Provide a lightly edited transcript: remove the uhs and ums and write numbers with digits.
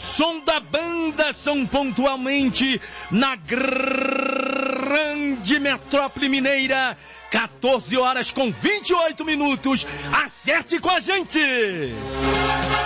som da banda são pontualmente na grande metrópole mineira, 14 horas com 28 minutos. Acerte com a gente!